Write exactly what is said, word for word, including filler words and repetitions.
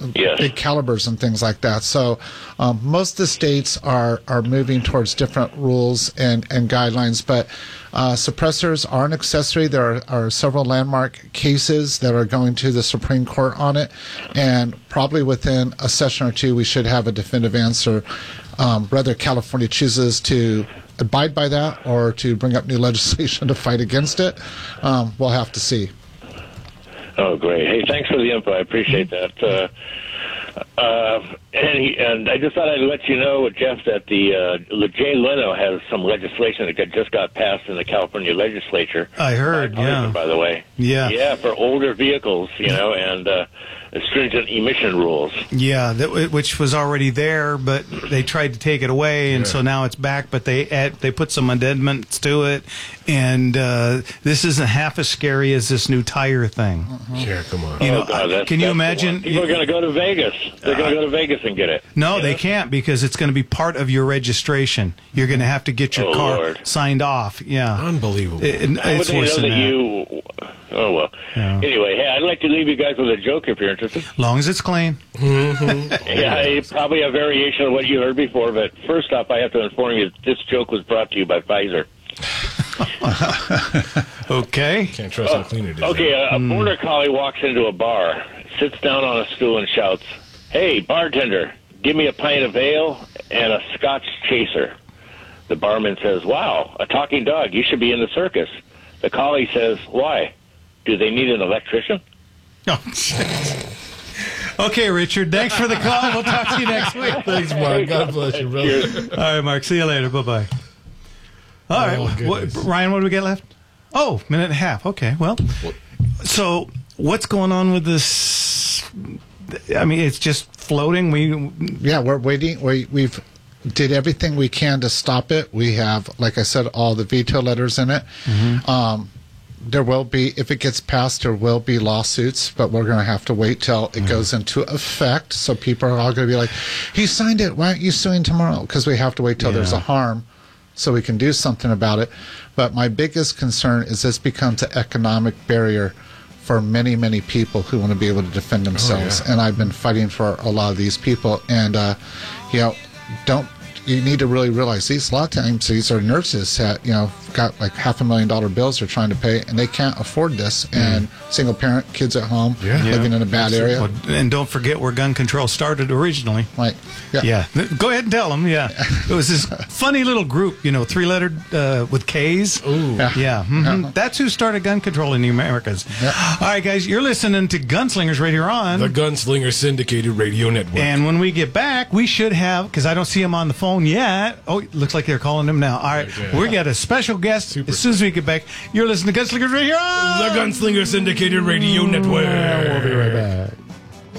yes. big calibers and things like that. So um, most of the states are, are moving towards different rules and, and guidelines, but uh, suppressors are an accessory. There are, are several landmark cases that are going to the Supreme Court on it, and probably within a session or two we should have a definitive answer, um, whether California chooses to abide by that or to bring up new legislation to fight against it. Um, we'll have to see. Oh, great. Hey, thanks for the info. I appreciate that. Uh, uh, and, he, and I just thought I'd let you know, Jeff, that the uh, Jay Leno has some legislation that got, just got passed in the California legislature. I heard, yeah. By the way. Yeah. Yeah, for older vehicles, you know, and uh, stringent emission rules. Yeah, that, which was already there, but they tried to take it away, and yeah. so now it's back, but they add, they put some amendments to it, and uh, this isn't half as scary as this new tire thing. Mm-hmm. Yeah, come on. You know, oh, God, that's, can you that's imagine? People are going to go to Vegas. They're uh, going to go to Vegas and get it. No, yeah. they can't, because it's going to be part of your registration. You're going to have to get your oh, car Lord. signed off. Yeah. Unbelievable. It, it, How it's would they worse know than that that. you... Oh, well. Yeah. Anyway, hey, I'd like to leave you guys with a joke if you're interested. As long as it's clean. Mm-hmm. Yeah, it's probably a variation of what you heard before, but first off, I have to inform you that this joke was brought to you by Pfizer. Okay. Can't trust how clean it is. Okay, a, a border collie walks into a bar, sits down on a stool and shouts, "Hey, bartender, give me a pint of ale and a Scotch chaser." The barman says, "Wow, a talking dog. You should be in the circus." The collie says, "Why? Do they need an electrician?" Oh, okay, Richard. Thanks for the call. We'll talk to you next week. Thanks, Mark. God bless you, brother. All right, Mark. See you later. Bye-bye. All right. Oh, what, Ryan, what do we get left? Oh, minute and a half. Okay, well. So what's going on with this? I mean, it's just floating. We Yeah, we're waiting. We, we've did everything we can to stop it. We have, like I said, all the veto letters in it. Mm-hmm. Um, there will be, if it gets passed, there will be lawsuits, but we're going to have to wait till it mm-hmm. goes into effect. So people are all going to be like, "He signed it. Why aren't you suing tomorrow?" Because we have to wait till yeah. there's a harm so we can do something about it. But my biggest concern is this becomes an economic barrier for many, many people who want to be able to defend themselves. Oh, yeah. And I've been fighting for a lot of these people. And, uh, you know, don't you need to really realize these a lot of times these are nurses that you know got like half a million dollar bills they're trying to pay and they can't afford this mm. and single parent kids at home yeah. living yeah. in a bad area. Well, and don't forget where gun control started originally. Right. Yeah. yeah. Go ahead and tell them. Yeah. It was this funny little group, you know, three lettered uh, with K's. Ooh. Yeah. yeah. Mm-hmm. Yeah. That's who started gun control in the Americas. Yeah. All right, guys, you're listening to Gunslingers right here on the Gunslinger Syndicated Radio Network. And when we get back, we should have, because I don't see him on the phone yet. Oh, looks like they're calling him now. All right. Okay. We got a special guest Super. as soon as we get back. You're listening to Gunslingers right here on the Gunslinger Syndicated Radio Network. We'll be right back.